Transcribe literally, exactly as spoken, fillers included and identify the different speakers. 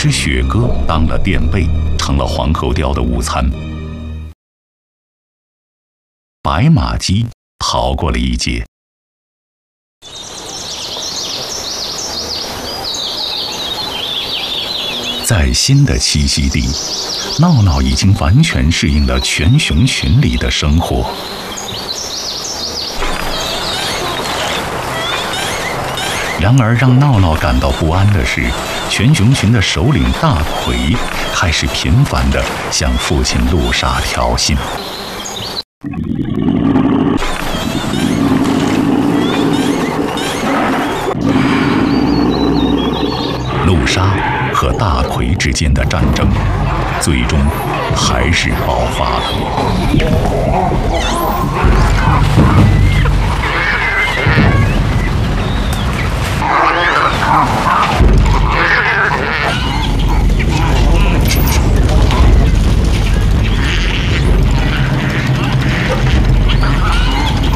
Speaker 1: 只雪鸽当了垫背，成了黄喉貂的午餐。白马鸡逃过了一劫。在新的栖息地，闹闹已经完全适应了全熊群里的生活。然而，让闹闹感到不安的是，全熊群的首领大奎开始频繁地向父亲陆沙挑衅。陆沙和大奎之间的战争，最终还是爆发了。